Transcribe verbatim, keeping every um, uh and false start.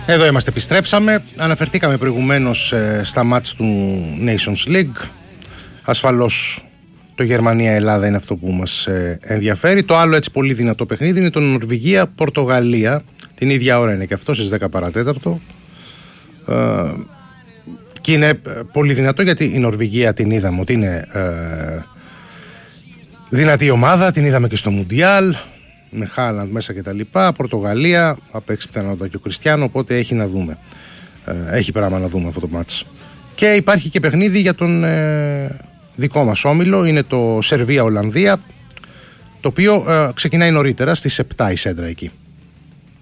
Εδώ είμαστε, επιστρέψαμε. Αναφερθήκαμε προηγουμένως ε, στα μάτς του Nations League. Ασφαλώς το Γερμανία-Ελλάδα είναι αυτό που μας ε, ενδιαφέρει. Το άλλο έτσι πολύ δυνατό παιχνίδι είναι το Νορβηγία-Πορτογαλία. Την ίδια ώρα είναι και αυτό, στις δέκα παρά τέταρτο. Ε, και είναι πολύ δυνατό γιατί η Νορβηγία την είδαμε ότι είναι ε, δυνατή ομάδα. Την είδαμε και στο Μουντιάλ, με Χάλαντ μέσα και τα λοιπά. Πορτογαλία, θα παίξει πιθανότατα και ο Κριστιάνο, οπότε έχει να δούμε. Ε, έχει πράγμα να δούμε αυτό το μάτς. Και υπάρχει και παιχνίδι για τον ε, δικό μας όμιλο, είναι το Σερβία-Ολλανδία, το οποίο ε, ξεκινάει νωρίτερα, στις επτά η σέντρα εκεί.